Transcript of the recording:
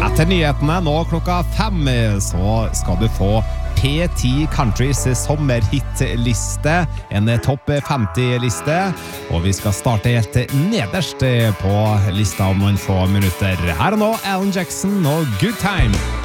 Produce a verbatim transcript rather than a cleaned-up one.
Etter nyhetene nå klokka fem så skal du få P ti Countries sommerhitliste, en topp femti-liste, og vi skal starte helt nederst på lista om noen få minutter. Her og nå, Alan Jackson og Good Time.